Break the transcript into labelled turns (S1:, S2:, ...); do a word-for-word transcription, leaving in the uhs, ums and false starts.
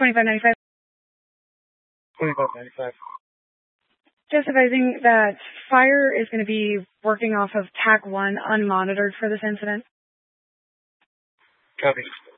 S1: twenty-five ninety-five.
S2: twenty-five ninety-five.
S1: Just advising that fire is going to be working off of T A C one unmonitored for this incident.
S2: Copy.